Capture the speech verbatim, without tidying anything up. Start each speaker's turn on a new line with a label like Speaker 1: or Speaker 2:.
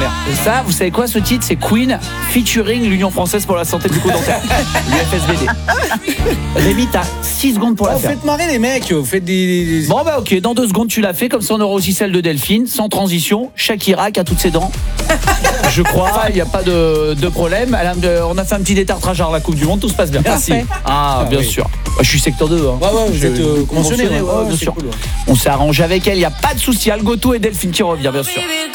Speaker 1: dentaire. Et ça, vous savez quoi, ce titre, c'est Queen featuring l'Union Française pour la Santé du dentaire. L'U F S B D. Rémi, t'as six secondes pour
Speaker 2: oh,
Speaker 1: la faire.
Speaker 2: Faites marrer les mecs, vous faites des... des...
Speaker 1: Bon bah ok, dans deux secondes tu l'as fait, comme ça on aura aussi celle de Delphine, sans transition. Shakira qui a toutes ses dents. Je crois, il n'y a pas de, de problème. Elle a, on a fait un petit détartrage à la Coupe du Monde, tout se passe bien.
Speaker 3: Merci.
Speaker 1: Ah, bien
Speaker 2: oui.
Speaker 1: sûr. Je suis secteur deux. Hein.
Speaker 2: Ouais, ouais, vous
Speaker 1: Je-
Speaker 2: êtes euh, conventionné, ouais,
Speaker 1: ouais,
Speaker 2: ouais,
Speaker 1: bien
Speaker 2: c'est
Speaker 1: sûr.
Speaker 2: cool, ouais.
Speaker 1: On s'est arrangé avec elle, il n'y a pas de souci. Algoto et Delphine qui revient, bien sûr.